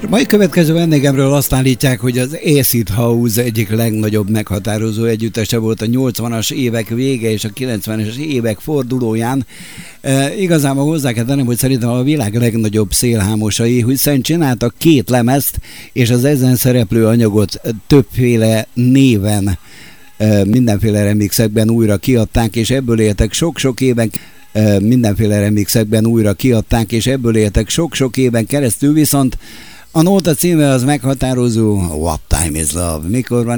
A mai következő vendégemről azt állítják, hogy az Acid House egyik legnagyobb meghatározó együttese volt a 80-as évek vége és a 90-es évek fordulóján. Igazából hozzá kell tennem, hogy szerintem a világ legnagyobb szélhámosai, hiszen csináltak 2 lemezt, és az ezen szereplő anyagot többféle néven, mindenféle remixekben újra kiadták, és ebből éltek sok-sok éven keresztül, viszont a nóta címe az meghatározó, What Time Is Love, mikor van